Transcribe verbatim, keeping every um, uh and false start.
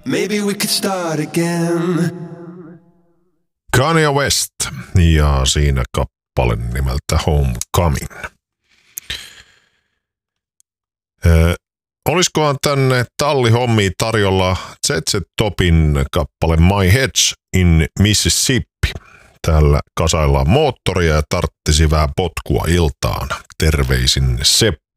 Maybe we could start again. Kanye West ja siinä kappale nimeltä Homecoming. Ö, olisikohan tänne tallihommiin tarjolla Z Z Topin kappale My Heads in Mississippi. Täällä kasaillaan moottoria ja tarttisi vähän potkua iltaan. Terveisin Seppo.